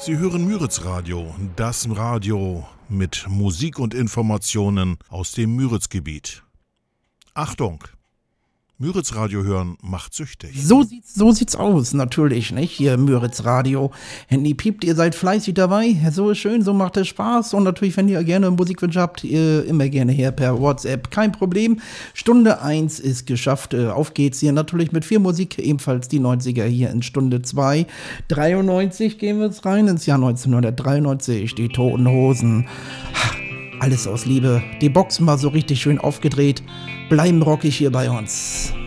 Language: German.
Sie hören Müritz Radio, das Radio mit Musik und Informationen aus dem Müritz-Gebiet. Achtung! Müritz Radio hören macht süchtig. So sieht's aus, natürlich, nicht? Hier Müritz Radio. Handy piept, ihr seid fleißig dabei. So ist schön, so macht es Spaß. Und natürlich, wenn ihr gerne Musikwünsche habt, immer gerne her per WhatsApp. Kein Problem. Stunde 1 ist geschafft. Auf geht's hier natürlich mit viel Musik. Ebenfalls die 90er hier in Stunde 2. 93 gehen wir jetzt rein ins Jahr 1993. Die Toten Hosen. Alles aus Liebe. Die Boxen mal so richtig schön aufgedreht. Bleiben rockig hier bei uns.